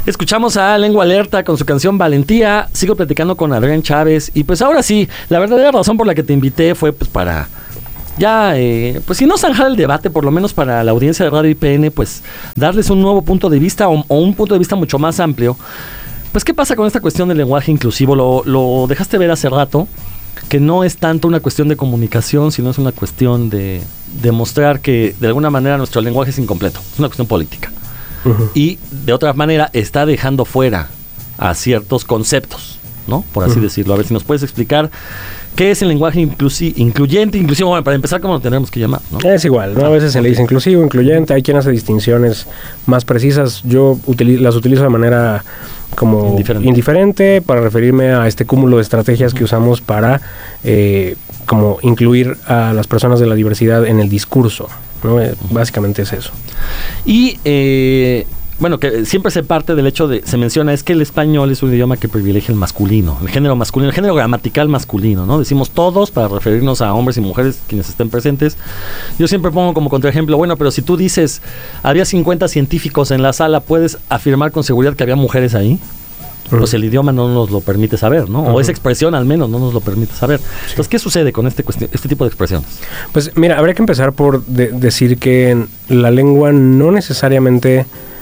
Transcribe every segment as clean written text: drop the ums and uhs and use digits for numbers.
Escuchamos a Lengua Alerta con su canción Valentía. Sigo platicando con Adrián Chávez. Y pues ahora sí, la verdadera razón por la que te invité fue pues para ya, pues si no zanjar el debate, por lo menos para la audiencia de Radio IPN, pues darles un nuevo punto de vista o un punto de vista mucho más amplio. Pues qué pasa con esta cuestión del lenguaje inclusivo. Lo dejaste ver hace rato, que no es tanto una cuestión de comunicación, sino es una cuestión de demostrar que de alguna manera nuestro lenguaje es incompleto. Es una cuestión política. Uh-huh. Y de otra manera está dejando fuera a ciertos conceptos, ¿no? Por así decirlo. A ver si nos puedes explicar qué es el lenguaje incluyente, inclusivo. Bueno, para empezar, ¿cómo lo tenemos que llamar, ¿no? Es igual, ¿no? A veces se le dice inclusivo, incluyente. Hay quien hace distinciones más precisas. Yo las utilizo de manera como indiferente para referirme a este cúmulo de estrategias que usamos para como incluir a las personas de la diversidad en el discurso, ¿no? Básicamente es eso. Y bueno, que siempre se parte del hecho se menciona, es que el español es un idioma que privilegia el masculino, el género masculino, el género gramatical masculino, ¿no? Decimos todos para referirnos a hombres y mujeres quienes estén presentes. Yo siempre pongo como contraejemplo, bueno, pero si tú dices, había 50 científicos en la sala, ¿puedes afirmar con seguridad que había mujeres ahí? Pues el idioma no nos lo permite saber, ¿no? O esa expresión al menos no nos lo permite saber. Entonces, ¿qué sucede con este tipo de expresiones? Pues mira, habría que empezar por decir que la lengua no necesariamente...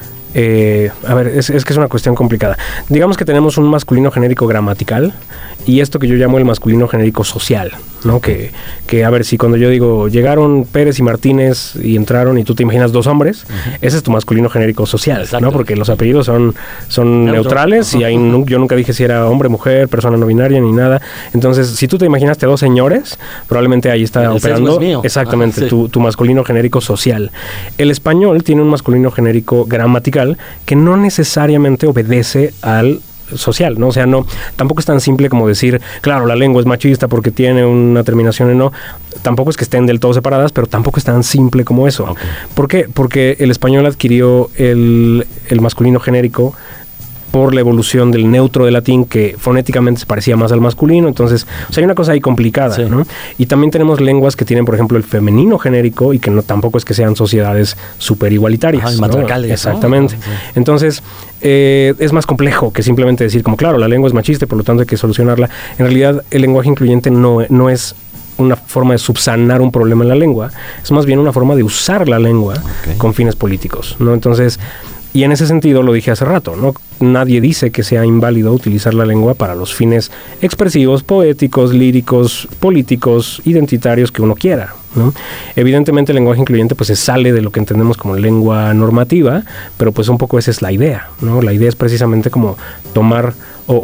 a ver, es que es una cuestión complicada. Digamos que tenemos un masculino genérico gramatical y esto que yo llamo el masculino genérico social, ¿no? Que a ver, si cuando yo digo llegaron Pérez y Martínez y entraron y tú te imaginas dos hombres, ese es tu masculino genérico social. Exacto. ¿No? Porque los apellidos son neutrales y ahí yo nunca dije si era hombre, mujer, persona no binaria ni nada. Entonces, si tú te imaginaste a dos señores, probablemente ahí está operando exactamente tu masculino genérico social. El español tiene un masculino genérico gramatical que no necesariamente obedece al social, ¿no? O sea, tampoco es tan simple como decir, claro, la lengua es machista porque tiene una terminación en no. Tampoco es que estén del todo separadas, pero tampoco es tan simple como eso. Okay. ¿Por qué? Porque el español adquirió el masculino genérico por la evolución del neutro del latín, que fonéticamente se parecía más al masculino. Entonces, o sea, hay una cosa ahí complicada, ¿no? Y también tenemos lenguas que tienen, por ejemplo, el femenino genérico y que tampoco es que sean sociedades súper igualitarias, matriarcales, ¿no? Exactamente. Entonces, es más complejo que simplemente decir como, claro, la lengua es machista y por lo tanto hay que solucionarla. En realidad, el lenguaje incluyente no es una forma de subsanar un problema en la lengua, es más bien una forma de usar la lengua con fines políticos, ¿no? Entonces, y en ese sentido lo dije hace rato, ¿no? Nadie dice que sea inválido utilizar la lengua para los fines expresivos, poéticos, líricos, políticos, identitarios que uno quiera, ¿no? Evidentemente el lenguaje incluyente pues se sale de lo que entendemos como lengua normativa, pero pues un poco esa es la idea, ¿no? La idea es precisamente como tomar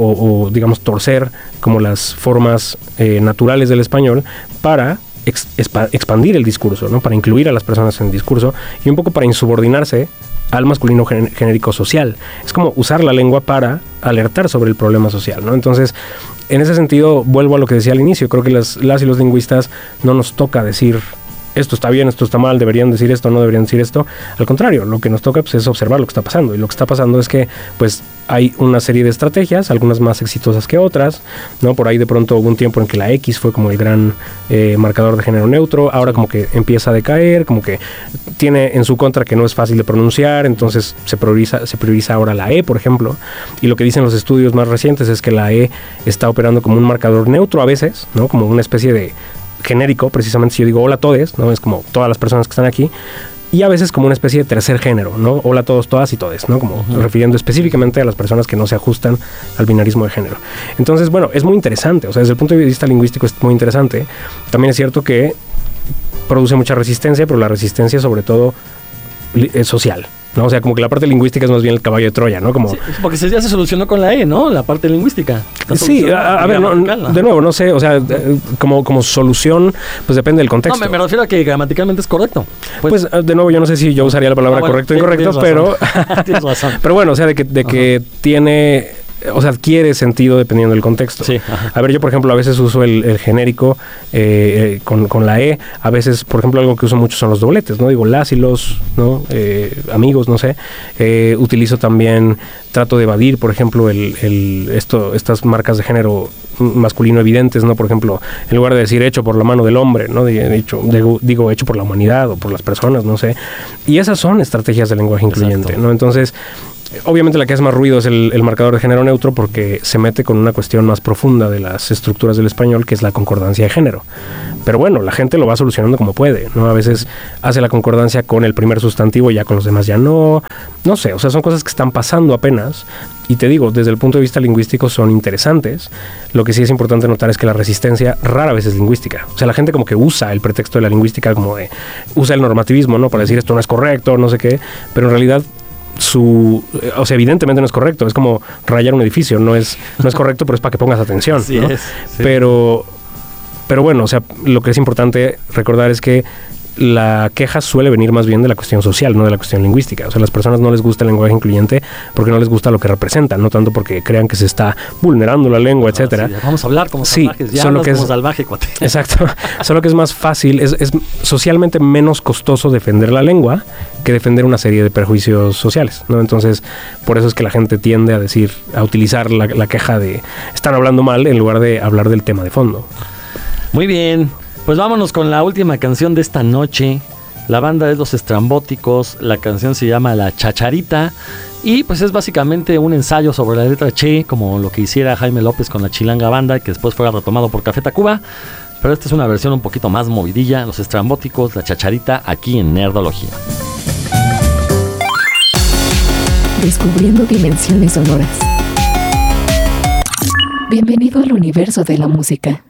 o digamos torcer como las formas naturales del español para expandir el discurso, ¿no? Para incluir a las personas en el discurso y un poco para insubordinarse al masculino genérico social. Es como usar la lengua para alertar sobre el problema social, ¿no? Entonces, en ese sentido, vuelvo a lo que decía al inicio. Creo que las y los lingüistas no nos toca decir esto está bien, esto está mal, deberían decir esto, no deberían decir esto. Al contrario, lo que nos toca pues, es observar lo que está pasando. Y lo que está pasando es que pues hay una serie de estrategias, algunas más exitosas que otras, ¿no? Por ahí de pronto hubo un tiempo en que la X fue como el gran marcador de género neutro. Ahora como que empieza a decaer, como que tiene en su contra que no es fácil de pronunciar, entonces se prioriza ahora la E, por ejemplo. Y lo que dicen los estudios más recientes es que la E está operando como un marcador neutro a veces, ¿no? Como una especie de genérico, precisamente si yo digo hola a todes, ¿no? Es como todas las personas que están aquí, y a veces como una especie de tercer género, ¿no? Hola a todos, todas y todes, ¿no? Como refiriendo específicamente a las personas que no se ajustan al binarismo de género. Entonces, bueno, es muy interesante, o sea, desde el punto de vista lingüístico es muy interesante. También es cierto que produce mucha resistencia, pero la resistencia sobre todo es social, ¿no? O sea, como que la parte lingüística es más bien el caballo de Troya, ¿no? Como sí, porque ya se solucionó con la E, ¿no? La parte lingüística. Sí, a ver, de nuevo, no sé, o sea, como solución, pues depende del contexto. No, me refiero a que gramaticalmente es correcto. Pues de nuevo, yo no sé si yo usaría la palabra correcto o incorrecto, pero tienes razón. Pero bueno, o sea, de que tiene... O sea, adquiere sentido dependiendo del contexto. Sí, a ver, yo por ejemplo a veces uso el genérico con la E. A veces, por ejemplo, algo que uso mucho son los dobletes, ¿no? Digo las y los, ¿no? Amigos, no sé. Utilizo también, trato de evadir, por ejemplo, estas marcas de género masculino evidentes, ¿no? Por ejemplo, en lugar de decir hecho por la mano del hombre, ¿no? Digo hecho por la humanidad o por las personas, no sé. Y esas son estrategias de lenguaje incluyente, ¿no? Entonces, Obviamente la que hace más ruido es el marcador de género neutro, porque se mete con una cuestión más profunda de las estructuras del español, que es la concordancia de género. Pero bueno, la gente lo va solucionando como puede, ¿no? A veces hace la concordancia con el primer sustantivo y ya con los demás ya no. No sé, o sea, son cosas que están pasando apenas. Y te digo, desde el punto de vista lingüístico son interesantes. Lo que sí es importante notar es que la resistencia rara vez es lingüística. O sea, la gente como que usa el pretexto de la lingüística, como de, usa el normativismo, ¿no? Para decir esto no es correcto, no sé qué. Pero en realidad o sea, evidentemente no es correcto. Es como rayar un edificio. No es correcto, pero es para que pongas atención, Así ¿no? es, sí. Pero bueno, o sea, lo que es importante recordar es que la queja suele venir más bien de la cuestión social, no de la cuestión lingüística. O sea, a las personas no les gusta el lenguaje incluyente porque no les gusta lo que representa, no tanto porque crean que se está vulnerando la lengua, etcétera. Sí, vamos a hablar como salvajes, ya solo que como salvaje, cuate. Exacto, solo que es más fácil, es socialmente menos costoso defender la lengua que defender una serie de perjuicios sociales, ¿no? Entonces, por eso es que la gente tiende a utilizar la queja de están hablando mal en lugar de hablar del tema de fondo. Muy bien, pues vámonos con la última canción de esta noche. La banda es Los Estrambóticos, la canción se llama La Chacharita y pues es básicamente un ensayo sobre la letra Che, como lo que hiciera Jaime López con la Chilanga Banda, que después fuera retomado por Café Tacuba, pero esta es una versión un poquito más movidilla. Los Estrambóticos, La Chacharita, aquí en Nerdología. Descubriendo dimensiones sonoras. Bienvenido al universo de la música.